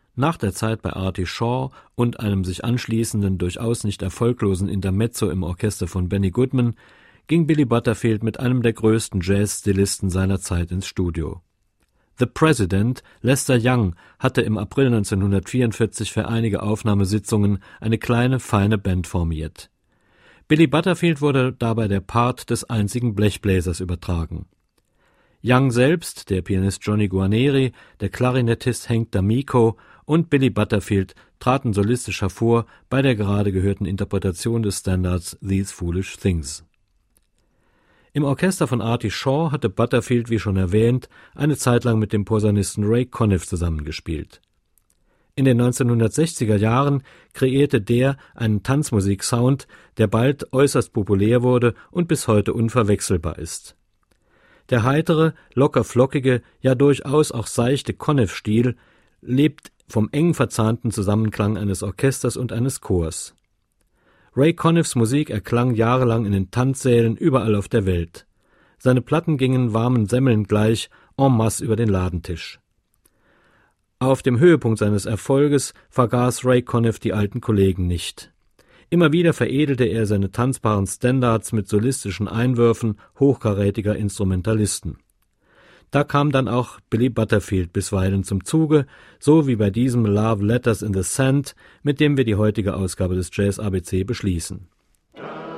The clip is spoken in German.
Nach der Zeit bei Artie Shaw und einem sich anschließenden, durchaus nicht erfolglosen Intermezzo im Orchester von Benny Goodman ging Billy Butterfield mit einem der größten Jazz-Stilisten seiner Zeit ins Studio. The President, Lester Young, hatte im April 1944 für einige Aufnahmesitzungen eine kleine, feine Band formiert. Billy Butterfield wurde dabei der Part des einzigen Blechbläsers übertragen. Young selbst, der Pianist Johnny Guarneri, der Klarinettist Hank D'Amico und Billy Butterfield traten solistisch hervor bei der gerade gehörten Interpretation des Standards These Foolish Things. Im Orchester von Artie Shaw hatte Butterfield, wie schon erwähnt, eine Zeit lang mit dem Posaunisten Ray Conniff zusammengespielt. In den 1960er Jahren kreierte der einen Tanzmusik-Sound, der bald äußerst populär wurde und bis heute unverwechselbar ist. Der heitere, locker-flockige, ja durchaus auch seichte Conniff-Stil lebt vom eng verzahnten Zusammenklang eines Orchesters und eines Chors. Ray Conniffs Musik erklang jahrelang in den Tanzsälen überall auf der Welt. Seine Platten gingen warmen Semmeln gleich en masse über den Ladentisch. Auf dem Höhepunkt seines Erfolges vergaß Ray Conniff die alten Kollegen nicht. Immer wieder veredelte er seine tanzbaren Standards mit solistischen Einwürfen hochkarätiger Instrumentalisten. Da kam dann auch Billy Butterfield bisweilen zum Zuge, so wie bei diesem Love Letters in the Sand, mit dem wir die heutige Ausgabe des Jazz ABC beschließen.